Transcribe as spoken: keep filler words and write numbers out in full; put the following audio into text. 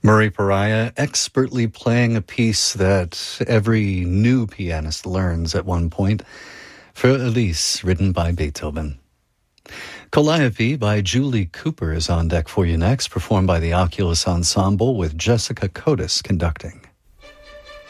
Murray Pariah expertly playing a piece that every new pianist learns at one point, for Elise, written by Beethoven. Calliope by Julie Cooper is on deck for you next, performed by the Oculus Ensemble with Jessica Cotis conducting.